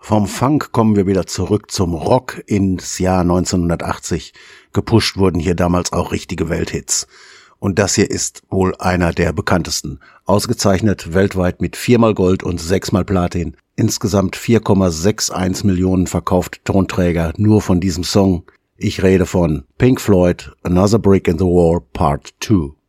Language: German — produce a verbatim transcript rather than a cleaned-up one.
Vom Funk kommen wir wieder zurück zum Rock ins Jahr neunzehnhundertachtzig. Gepusht wurden hier damals auch richtige Welthits. Und das hier ist wohl einer der bekanntesten. Ausgezeichnet weltweit mit viermal Gold und sechsmal Platin. Insgesamt vier Komma einundsechzig Millionen verkaufte Tonträger nur von diesem Song. Ich rede von Pink Floyd, Another Brick in the Wall, Part zwei.